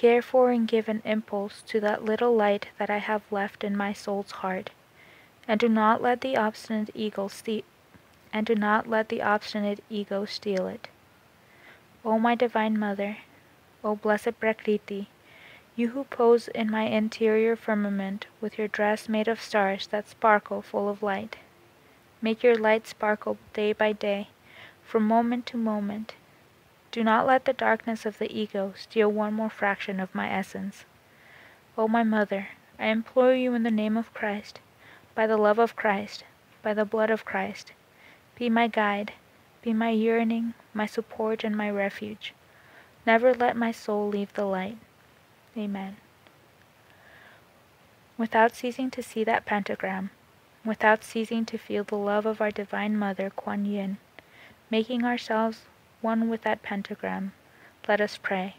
care for and give an impulse to that little light that I have left in my soul's heart, and do not let the obstinate ego steal it. O my Divine Mother, O blessed Prakriti, you who pose in my interior firmament with your dress made of stars that sparkle full of light, make your light sparkle day by day, from moment to moment. Do not let the darkness of the ego steal one more fraction of my essence. O my Mother, I implore you in the name of Christ, by the love of Christ, by the blood of Christ, be my guide, be my yearning, my support, and my refuge. Never let my soul leave the light. Amen. Without ceasing to see that pentagram, without ceasing to feel the love of our Divine Mother, Kuan Yin, making ourselves one with that pentagram, let us pray.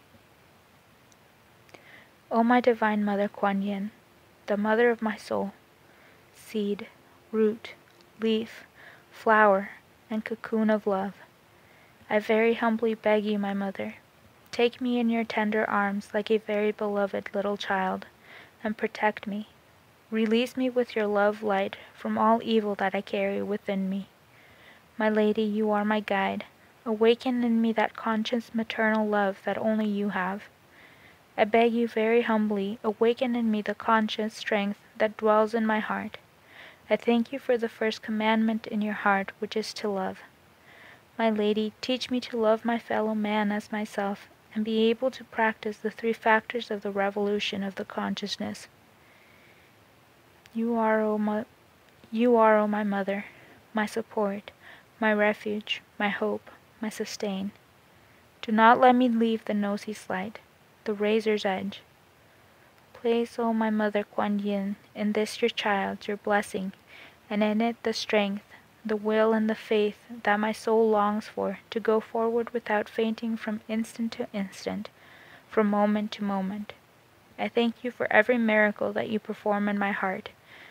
O my Divine Mother, Kuan Yin, the mother of my soul, seed, root, leaf, flower, and cocoon of love, I very humbly beg you, my Mother, take me in your tender arms like a very beloved little child, and protect me. Release me with your love light from all evil that I carry within me. My Lady, you are my guide. Awaken in me that conscious maternal love that only you have. I beg you very humbly, awaken in me the conscious strength that dwells in my heart. I thank you for the first commandment in your heart, which is to love. My Lady, teach me to love my fellow man as myself, and be able to practice the 3 factors of the revolution of the consciousness. You are, O my Mother, my support, my refuge, my hope, my sustain. Do not let me leave the nosi's light, the razor's edge. Place, O my Mother Kuan Yin, in this your child your blessing, and in it the strength, the will, and the faith that my soul longs for to go forward without fainting from instant to instant, from moment to moment. I thank you for every miracle that you perform in my heart.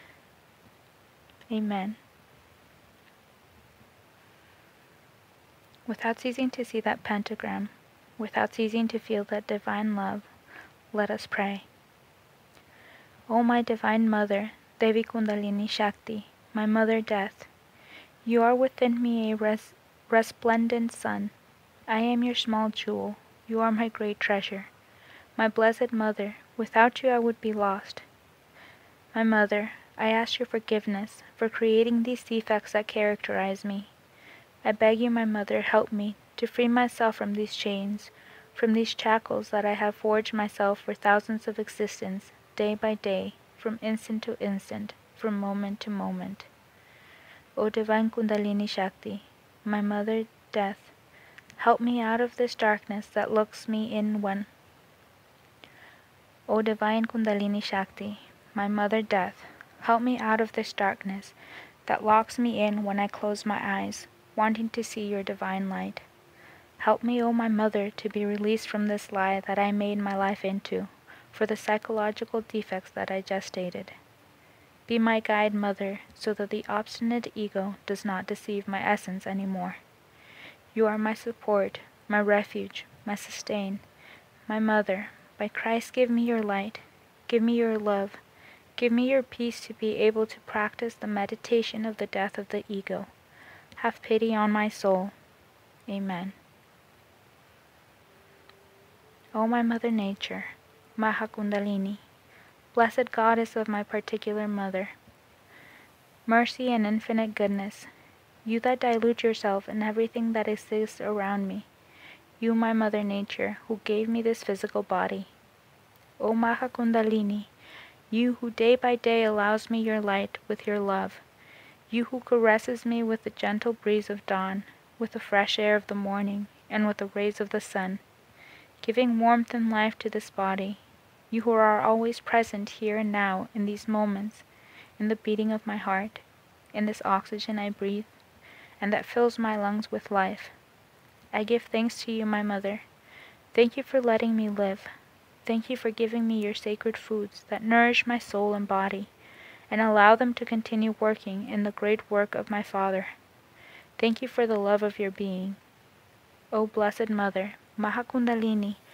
Amen. Without ceasing to see that pentagram, without ceasing to feel that divine love, let us pray. O my Divine Mother, Devi Kundalini Shakti, my Mother Death, you are within me a resplendent sun. I am your small jewel. You are my great treasure. My Blessed Mother, without you I would be lost. My Mother, I ask your forgiveness for creating these defects that characterize me. I beg you, my Mother, help me to free myself from these chains, from these shackles that I have forged myself for thousands of existence, day by day, from instant to instant, from moment to moment. O Divine Kundalini Shakti, my Mother Death, help me out of this darkness that looks me in when. O Divine Kundalini Shakti, my Mother Death, help me out of this darkness that locks me in when I close my eyes, wanting to see your divine light. Help me, O my Mother, to be released from this lie that I made my life into, for the psychological defects that I just stated. Be my guide, Mother, so that the obstinate ego does not deceive my essence anymore. You are my support, my refuge, my sustain. My Mother, by Christ, give me your light, give me your love, give me your peace to be able to practice the meditation of the death of the ego. Have pity on my soul. Amen. O my Mother Nature, Mahakundalini, blessed Goddess of my particular Mother, mercy and infinite goodness, you that dilute yourself in everything that exists around me, you, my Mother Nature, who gave me this physical body. O Mahakundalini, you who day by day allows me your light with your love, you who caresses me with the gentle breeze of dawn, with the fresh air of the morning, and with the rays of the sun, giving warmth and life to this body, you who are always present here and now in these moments, in the beating of my heart, in this oxygen I breathe, and that fills my lungs with life. I give thanks to you, my Mother. Thank you for letting me live. Thank you for giving me your sacred foods that nourish my soul and body, and allow them to continue working in the great work of my Father. Thank you for the love of your being. O Blessed Mother, Mahakundalini,